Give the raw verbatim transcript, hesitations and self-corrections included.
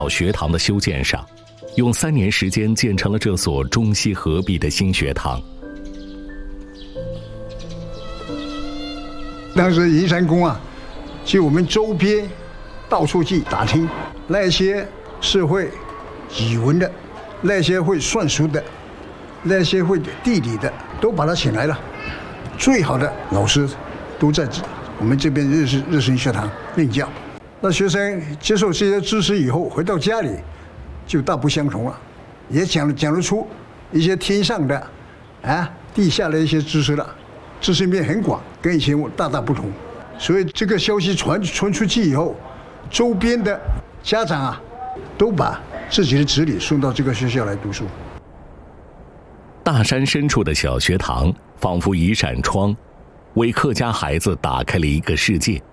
老学堂的修建上，用三年时间建成了这所中西合璧的新学堂。 当时银山宫啊，就我们周边到处去打听，那些是会语文的，那些会算术的，那些会地理的，都把他请来了。最好的老师都在我们这边日日日升学堂任教。那学生接受这些知识以后，回到家里就大不相同了，也讲讲得出一些天上的啊、地下的一些知识了。知识面很广，跟以前我大大不同。所以这个消息传传出去以后，周边的家长啊，都把自己的子女送到这个学校来读书。 大山深处的小学堂，仿佛一扇窗，为客家孩子打开了一个世界。